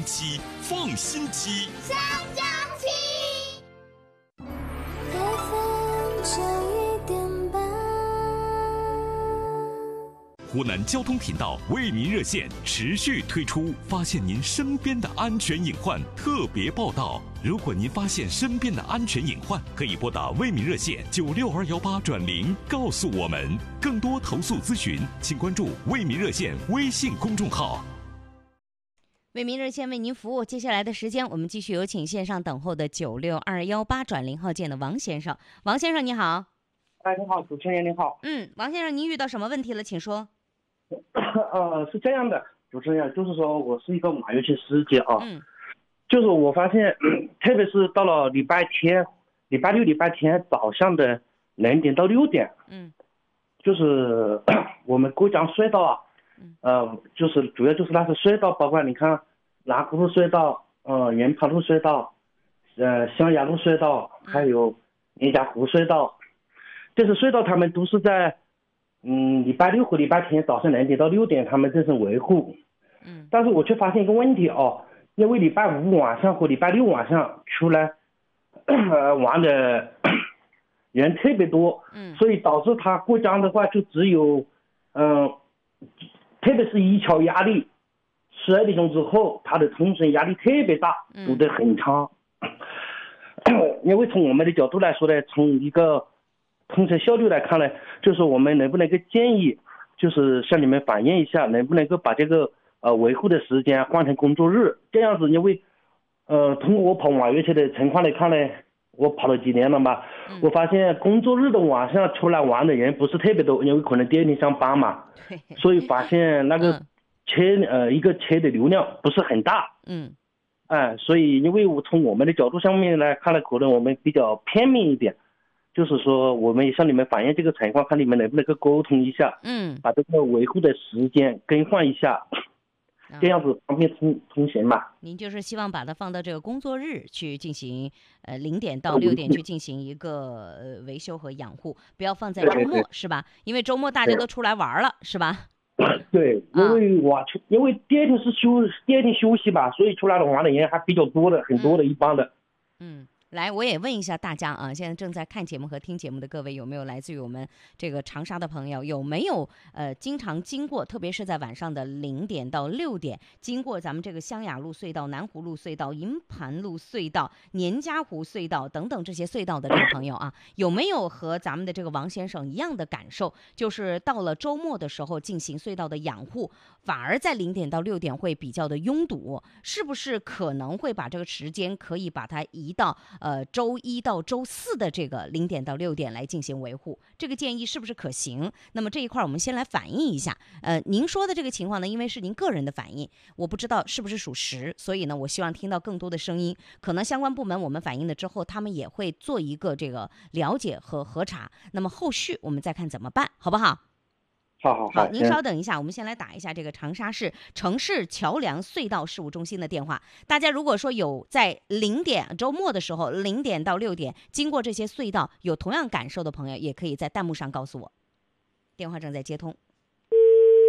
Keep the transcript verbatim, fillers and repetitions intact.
期，放心期。 香蕉期。 湖南交通频道为您热线持续推出发现您身边的安全隐患特别报道。如果您发现身边的安全隐患，可以拨打为民热线九六二幺八转零告诉我们。更多投诉咨询，请关注为民热线微信公众号。 为民热线为您服务。接下来的时间，我们继续有请线上等候的九六二幺八转零号键的王先生。王先生你好。 哎，你好，主持人你好。 嗯，王先生，您遇到什么问题了？请说。 呃，是这样的，主持人，就是说我是一个马月期司机啊， 嗯， 就是我发现，特别是到了礼拜天、礼拜六、礼拜天早上的两点到六点， 嗯， 就是我们过江隧道啊，呃，就是主要就是那些隧道，包括你看南湖路隧道、呃研盘路隧道、呃湘雅路隧道，还有连家湖隧道，这些隧道他们都是在。嗯，礼拜六和礼拜天早上两点到六点，他们进行维护。 嗯， 但是我却发现一个问题哦，因为礼拜五晚上和礼拜六晚上出来，呃，玩的人特别多， 嗯， 所以导致他过江的话就只有，嗯、呃，特别是一桥压力，十二点钟之后，它的通行压力特别大，堵得很长。嗯、因为从我们的角度来说呢，从一个通车效率来看呢，就是我们能不能够建议，就是向你们反映一下，能不能够把这个呃维护的时间换成工作日，这样子，因为呃通过我跑网约车的情况来看呢，我跑了几年了嘛， 嗯、 我发现工作日的晚上出来玩的人不是特别多，因为可能第二天上班嘛，所以发现那个车、嗯、呃一个车的流量不是很大， 嗯， 哎、呃，所以因为我从我们的角度上面来看呢，可能我们比较片面一点。就是说，我们向你们反映这个情况，看你们能不能够沟通一下， 嗯， 把这个维护的时间更换一下，嗯、这样子方便通通行嘛。 您就是希望把它放到这个工作日去进行，呃，零点到六点去进行一个呃维修和养护，不要放在周末， 对对对是吧？因为周末大家都出来玩了，是吧？ 对，因为我、啊、因为第二天是休第二天休息吧，所以出来的玩的人还比较多的，很多的，一般的。 嗯。来，我也问一下大家啊，现在正在看节目和听节目的各位，有没有来自于我们这个长沙的朋友？有没有呃经常经过，特别是在晚上的零点到六点，经过咱们这个湘雅路隧道、南湖路隧道、银盘路隧道、年家湖隧道等等这些隧道的这个朋友啊，有没有和咱们的这个王先生一样的感受？就是到了周末的时候进行隧道的养护，反而在零点到六点会比较的拥堵，是不是可能会把这个时间可以把它移到？呃，周一到周四的这个零点到六点来进行维护，这个建议是不是可行？那么这一块我们先来反映一下。呃，您说的这个情况呢，因为是您个人的反应，我不知道是不是属实，所以呢，我希望听到更多的声音。可能相关部门我们反映了之后，他们也会做一个这个了解和核查。那么后续我们再看怎么办，好不好？ 好好好， 您稍等一下，我们先来打一下这个长沙市城市桥梁隧道事务中心的电话。大家如果说有在零点周末的时候零点到六点经过这些隧道有同样感受的朋友，也可以在弹幕上告诉我。电话正在接通。